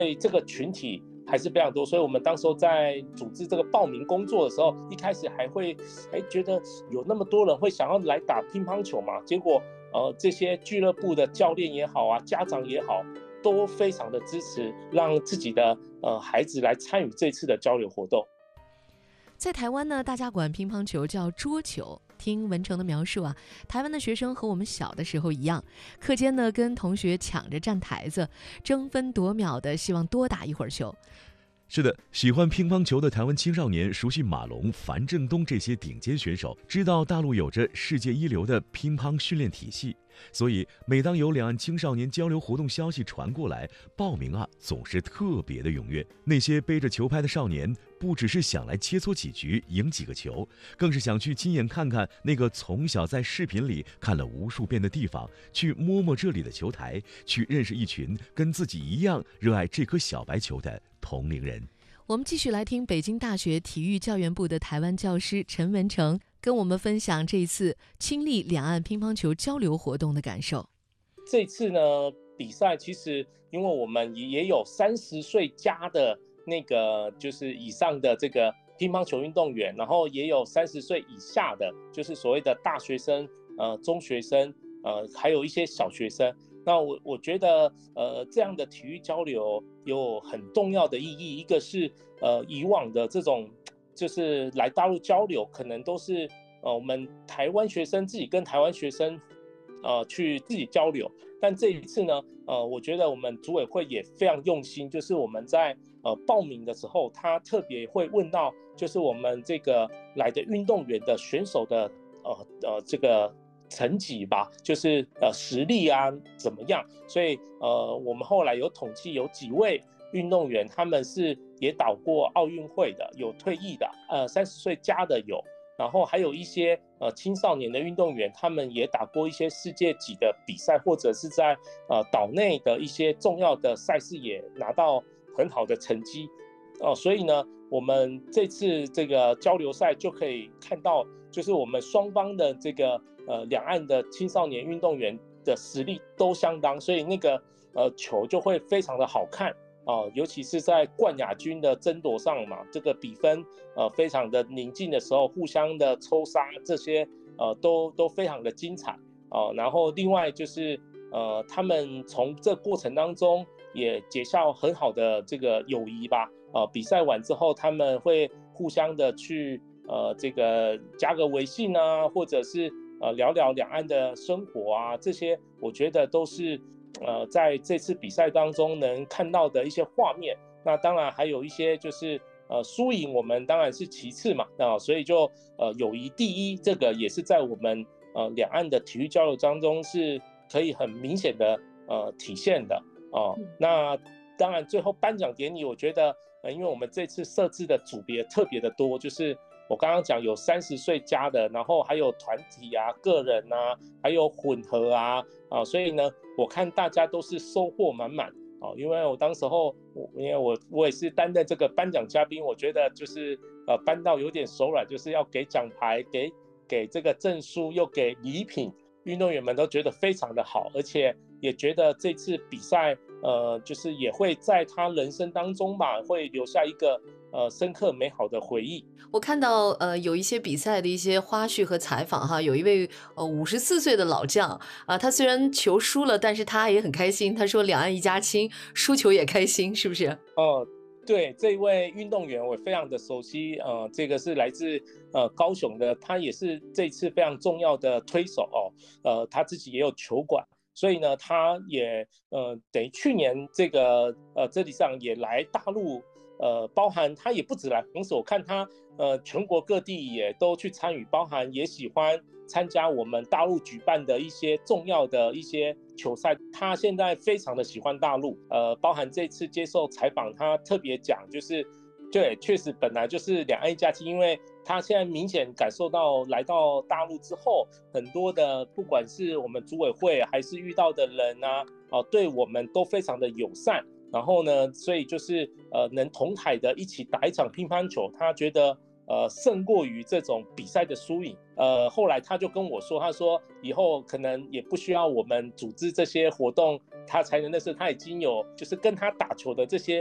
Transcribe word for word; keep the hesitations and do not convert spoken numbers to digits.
以这个群体还是非常多，所以我们当时候在组织这个报名工作的时候，一开始还会哎觉得有那么多人会想要来打乒乓球嘛，结果呃这些俱乐部的教练也好啊，家长也好，都非常的支持，让自己的呃孩子来参与这次的交流活动。 在台湾呢，大家管乒乓球叫桌球。听文成的描述啊，台湾的学生和我们小的时候一样，课间呢跟同学抢着站台子，争分夺秒的希望多打一会儿球。 是的，喜欢乒乓球的台湾青少年熟悉马龙、樊振东这些顶尖选手，知道大陆有着世界一流的乒乓训练体系，所以每当有两岸青少年交流活动消息传过来，报名啊总是特别的踊跃。那些背着球拍的少年，不只是想来切磋几局、赢几个球，更是想去亲眼看看那个从小在视频里看了无数遍的地方，去摸摸这里的球台，去认识一群跟自己一样热爱这颗小白球的同龄人。 我们继续来听北京大学体育教研部的台湾教师陈文成跟我们分享这一次亲历两岸乒乓球交流活动的感受。 这次呢比赛其实因为我们也有三十岁加的那个就是以上的这个乒乓球运动员，然后也有三十岁以下的，就是所谓的大学生、呃中学生、呃还有一些小学生。那我我觉得，呃，这样的体育交流有很重要的意义。一个是，呃，以往的这种就是来大陆交流，可能都是呃我们台湾学生自己跟台湾学生，呃，去自己交流。但这一次呢，呃，我觉得我们组委会也非常用心，就是我们在呃报名的时候，他特别会问到，就是我们这个来的运动员的选手的呃呃这个。成绩吧，就是呃实力啊怎么样？所以呃我们后来有统计，有几位运动员他们是也打过奥运会的，有退役的，呃三十岁加的有，然后还有一些呃青少年的运动员，他们也打过一些世界级的比赛，或者是在呃岛内的一些重要的赛事也拿到很好的成绩。哦、呃，所以呢，我们这次这个交流赛就可以看到，就是我们双方的这个呃两岸的青少年运动员的实力都相当，所以那个呃球就会非常的好看啊、呃，尤其是在冠亚军的争夺上嘛，这个比分呃非常的宁静的时候，互相的抽杀这些呃都都非常的精彩啊、呃。然后另外就是呃他们从这过程当中也结下很好的这个友谊吧。呃，比赛完之后，他们会互相的去呃这个加个微信啊，或者是呃聊聊两岸的生活啊，这些我觉得都是呃在这次比赛当中能看到的一些画面。那当然还有一些就是呃输赢，我们当然是其次嘛，啊、呃，所以就呃友谊第一，这个也是在我们呃两岸的体育交流当中是可以很明显的呃体现的哦、呃。那当然最后颁奖典礼，我觉得。呃，因为我们这次设置的组别特别的多，就是我刚刚讲有三十岁加的，然后还有团体啊、个人啊，还有混合啊，啊，所以呢，我看大家都是收获满满啊。因为我当时候，因为我我也是担任这个颁奖嘉宾，我觉得就是呃颁到有点手软，就是要给奖牌、给给这个证书，又给礼品，运动员们都觉得非常的好，而且也觉得这次比赛。呃，就是也会在他人生当中吧，会留下一个呃深刻美好的回忆。 我看到呃有一些比赛的一些花絮和采访哈，有一位呃五十四岁的老将啊、呃，他虽然球输了，但是他也很开心。他说两岸一家亲，输球也开心，是不是？ 哦、呃，对，这位运动员我非常的熟悉，呃，这个是来自呃高雄的，他也是这次非常重要的推手哦，呃，他自己也有球馆。所以呢，他也呃等于去年这个呃这里上也来大陆，呃，包含他也不止来防守，我看他呃全国各地也都去参与，包含也喜欢参加我们大陆举办的一些重要的一些球赛。他现在非常的喜欢大陆，呃，包含这次接受采访，他特别讲就是。对，确实本来就是两岸一家亲，因为他现在明显感受到来到大陆之后，很多的不管是我们组委会还是遇到的人啊，哦、呃，对我们都非常的友善。然后呢，所以就是呃能同台的一起打一场乒乓球，他觉得呃胜过于这种比赛的输赢。呃，后来他就跟我说，他说以后可能也不需要我们组织这些活动，他才能认识，他已经有就是跟他打球的这些